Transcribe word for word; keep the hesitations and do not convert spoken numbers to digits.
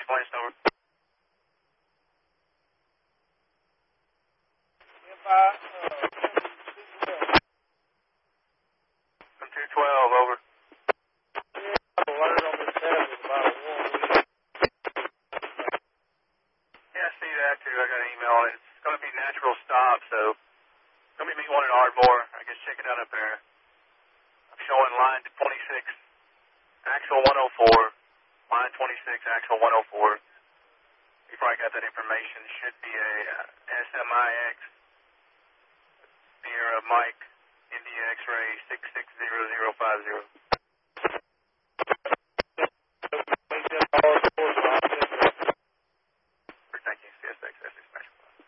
Lansing, over. two twelve, over. Yeah, I see that too. I got an email on it. It's going to be natural stop, so it's going to be me wanting Ardmore. I guess check it out up there. I'm showing line twenty-six, axle one oh four, line twenty-six, axle one oh four. You probably got that information. Should be a uh, S M I X, Sierra Mike, India X-ray six six zero zero five zero.